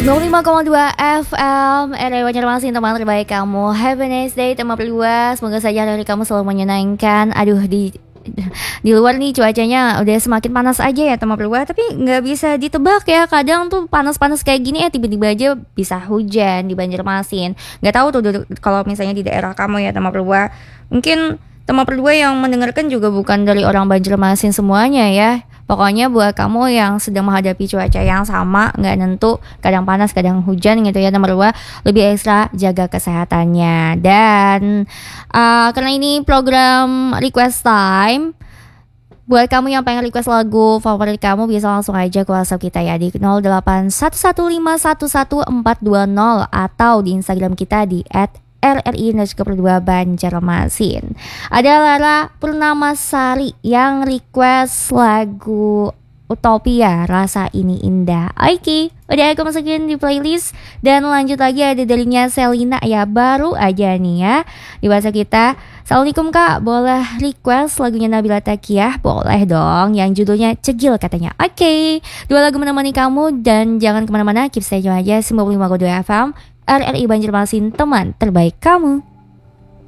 95,2 FM RRI Banjarmasin, teman terbaik kamu. Have a nice day teman berdua. Semoga saja hari kamu selalu menyenangkan. Aduh, di luar nih cuacanya udah semakin panas aja ya teman berdua. Tapi nggak bisa ditebak ya. Kadang tuh panas-panas kayak gini tiba-tiba aja bisa hujan di Banjarmasin. Nggak tahu tuh kalau misalnya di daerah kamu ya teman berdua. Mungkin teman berdua yang mendengarkan juga bukan dari orang Banjarmasin semuanya ya. Pokoknya buat kamu yang sedang menghadapi cuaca yang sama, nggak nentu, kadang panas, kadang hujan gitu ya teman berdua, lebih ekstra jaga kesehatannya. Dan karena ini program request time, buat kamu yang pengen request lagu favorit kamu bisa langsung aja ke WhatsApp kita ya di 0811511420 atau di Instagram kita di @RRI_2 Banjarmasin. Ada Lara Purnamasari yang request lagu Utopia, Rasa Ini Indah. Oke, udah aku masukin di playlist. Dan lanjut lagi ada darinya Selina ya, baru aja nih ya di WhatsApp kita. Assalamualaikum kak, boleh request lagunya Nabila Takiyah? Boleh dong, yang judulnya Cegil katanya. Oke, dua lagu menemani kamu dan jangan kemana-mana, keep stay tune aja 95,2 FM RRI Banjarmasin, teman terbaik kamu.